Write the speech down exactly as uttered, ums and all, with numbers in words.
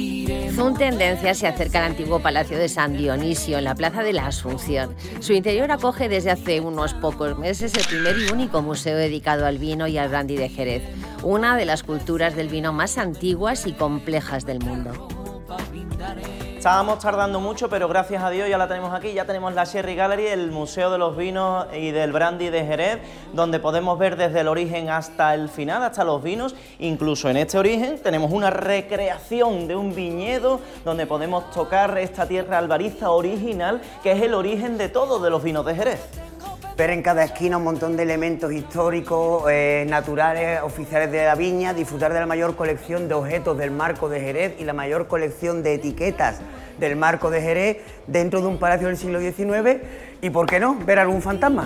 Zoom Tendencia se acerca al antiguo Palacio de San Dionisio, en la Plaza de la Asunción. Su interior acoge desde hace unos pocos meses el primer y único museo dedicado al vino y al brandy de Jerez, una de las culturas del vino más antiguas y complejas del mundo. Estábamos tardando mucho, pero gracias a Dios ya la tenemos aquí, ya tenemos la Sherry Gallery, el Museo de los Vinos y del Brandy de Jerez, donde podemos ver desde el origen hasta el final, hasta los vinos. Incluso en este origen tenemos una recreación de un viñedo, donde podemos tocar esta tierra albariza original, que es el origen de todos de los vinos de Jerez. Ver en cada esquina un montón de elementos históricos, eh, naturales, oficiales de la viña, disfrutar de la mayor colección de objetos del marco de Jerez y la mayor colección de etiquetas del marco de Jerez dentro de un palacio del siglo diecinueve y, ¿por qué no?, ver algún fantasma.